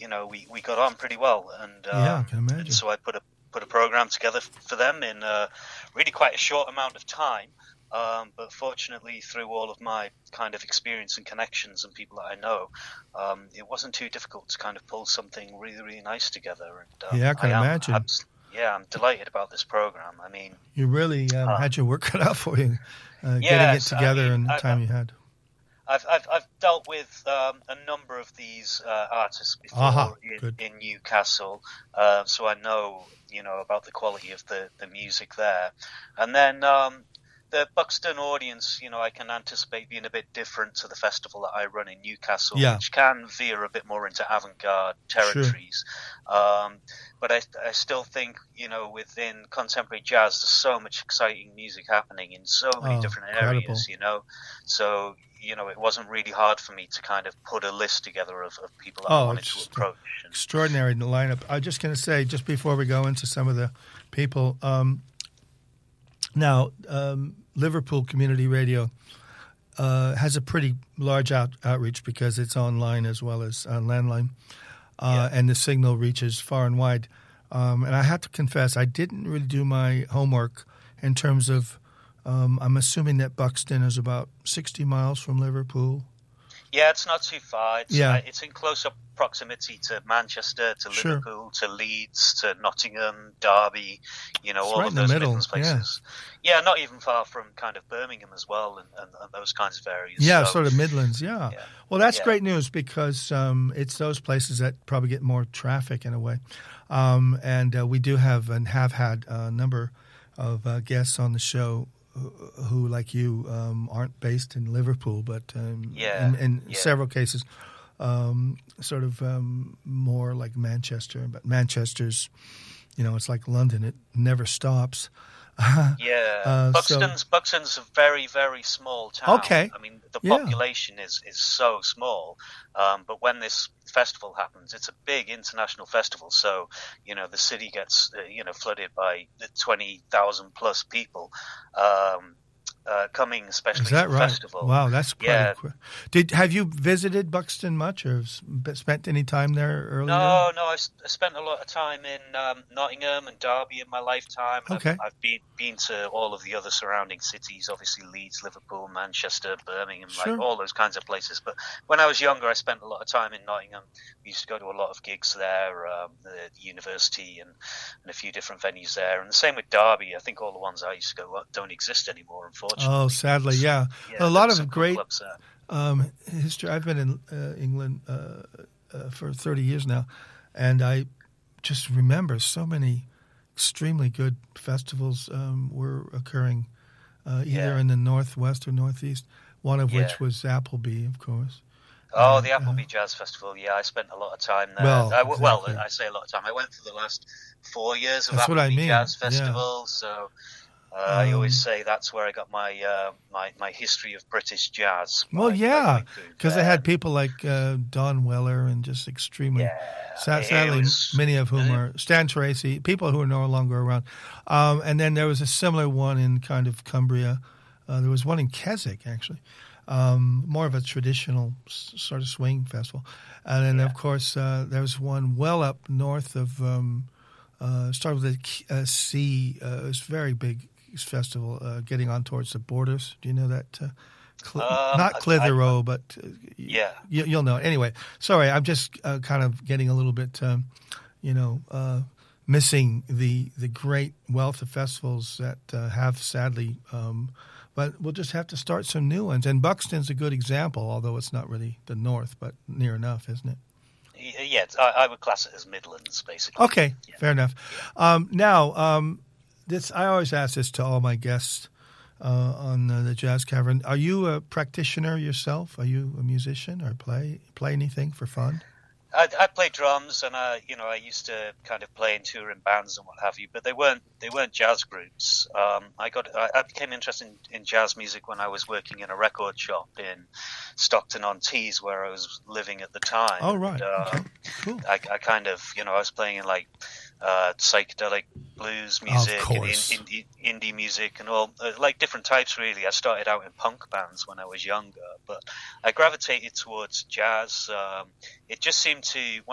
we got on pretty well, and Yeah, I can and imagine. so I put a program together for them in really quite a short amount of time. But fortunately, through all of my kind of experience and connections and people that I know, it wasn't too difficult to kind of pull something really, really nice together. And Yeah, I can imagine. I'm delighted about this program. I mean, You really had your work cut out for you, getting it yes, together in the time you had. I've dealt with a number of these artists before in Newcastle, so I know about the quality of the music there, and then the Buxton audience, I can anticipate being a bit different to the festival that I run in Newcastle, which can veer a bit more into avant-garde territories. Sure. But I still think, within contemporary jazz, there's so much exciting music happening in so many different areas, So, it wasn't really hard for me to kind of put a list together of people that I wanted to approach. Extraordinary lineup. I'm just going to say, just before we go into some of the people, now, Liverpool Community Radio has a pretty large outreach because it's online as well as on landline, and the signal reaches far and wide. And I have to confess, I didn't really do my homework in terms of, I'm assuming that Buxton is about 60 miles from Liverpool. Yeah, it's not too far. It's in close proximity to Manchester, to Liverpool, to Leeds, to Nottingham, Derby, all right of those middle. Midlands places. Yeah, not even far from kind of Birmingham as well and those kinds of areas. Yeah, sort of Midlands, yeah. Well, that's great news because it's those places that probably get more traffic in a way. And we do have and have had a number of guests on the show who, like you, aren't based in Liverpool, but in several cases, sort of more like Manchester. But Manchester's, it's like London; it never stops. Buxton's a very, very small town. Okay, I mean the population is so small, but when this festival happens, it's a big international festival. So the city gets flooded by 20,000 plus people. Coming especially to the festival. Wow, that's quite have you visited Buxton much or spent any time there earlier? No, I spent a lot of time in Nottingham and Derby in my lifetime. Okay. I've been to all of the other surrounding cities, obviously Leeds, Liverpool, Manchester, Birmingham, like all those kinds of places. But when I was younger, I spent a lot of time in Nottingham. We used to go to a lot of gigs there, the university and a few different venues there. And the same with Derby. I think all the ones I used to go don't exist anymore, unfortunately. Oh, sadly, yeah. A lot of great history. I've been in England for 30 years now, and I just remember so many extremely good festivals were occurring either in the northwest or northeast, one of which was Appleby, of course. Oh, the Appleby Jazz Festival. Yeah, I spent a lot of time there. I say a lot of time. I went for the last 4 years of Appleby Jazz Festival, so... I always say that's where I got my my history of British jazz. Well, because they had people like Don Weller and just extremely, sadly, many of whom are Stan Tracy, people who are no longer around. And then there was a similar one in kind of Cumbria. There was one in Keswick, actually, more of a traditional sort of swing festival. And then, of course, there's one well up north of, started with a C. It was very big festival getting on towards the borders. Do you know that? Not Clitheroe, but you'll know. Anyway, sorry, I'm just kind of getting a little bit, missing the great wealth of festivals that have sadly, but we'll just have to start some new ones. And Buxton's a good example, although it's not really the north, but near enough, isn't it? Yeah, I would class it as Midlands, basically. Okay, fair enough. Now, I always ask this to all my guests on the Jazz Cavern. Are you a practitioner yourself? Are you a musician or play anything for fun? I play drums, and I used to kind of play in touring bands and what have you, but they weren't jazz groups. I became interested in jazz music when I was working in a record shop in Stockton-on-Tees, where I was living at the time. Oh, right. And, okay. Cool. I kind of, I was playing in like psychedelic blues music and indie music and all, like different types really. I started out in punk bands when I was younger, but I gravitated towards jazz. It just seemed to,